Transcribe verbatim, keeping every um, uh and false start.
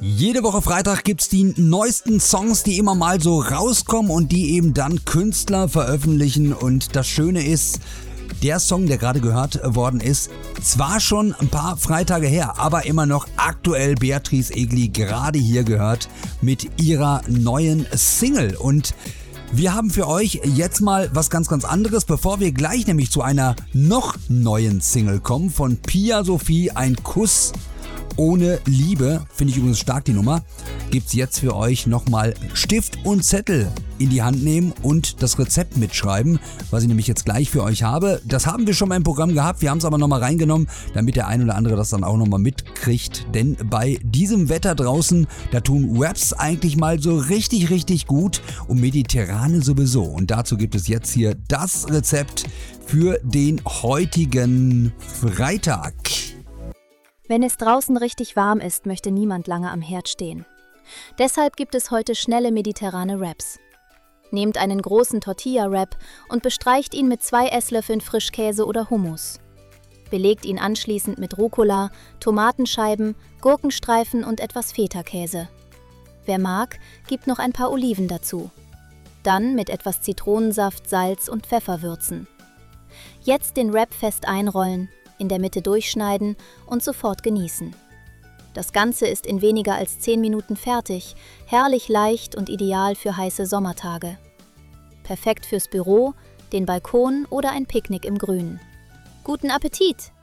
Jede Woche Freitag gibt's die neuesten Songs, die immer mal so rauskommen und die eben dann Künstler veröffentlichen. Und das Schöne ist, der Song, der gerade gehört worden ist, zwar schon ein paar Freitage her, aber immer noch aktuell. Beatrice Egli gerade hier gehört mit ihrer neuen Single. Und wir haben für euch jetzt mal was ganz, ganz anderes, bevor wir gleich nämlich zu einer noch neuen Single kommen von Pia Sophie, Ein Kuss ohne Liebe, finde ich übrigens stark die Nummer, gibt's jetzt für euch nochmal Stift und Zettel in die Hand nehmen und das Rezept mitschreiben, was ich nämlich jetzt gleich für euch habe. Das haben wir schon mal im Programm gehabt, wir haben es aber nochmal reingenommen, damit der ein oder andere das dann auch nochmal mitkriegt, denn bei diesem Wetter draußen, da tun Wraps eigentlich mal so richtig, richtig gut und Mediterrane sowieso. Und dazu gibt es jetzt hier das Rezept für den heutigen Freitag. Wenn es draußen richtig warm ist, möchte niemand lange am Herd stehen. Deshalb gibt es heute schnelle mediterrane Wraps. Nehmt einen großen Tortilla-Wrap und bestreicht ihn mit zwei Esslöffeln Frischkäse oder Hummus. Belegt ihn anschließend mit Rucola, Tomatenscheiben, Gurkenstreifen und etwas Feta-Käse. Wer mag, gibt noch ein paar Oliven dazu. Dann mit etwas Zitronensaft, Salz und Pfeffer würzen. Jetzt den Wrap fest einrollen, in der Mitte durchschneiden und sofort genießen. Das Ganze ist in weniger als zehn Minuten fertig, herrlich leicht und ideal für heiße Sommertage. Perfekt fürs Büro, den Balkon oder ein Picknick im Grünen. Guten Appetit!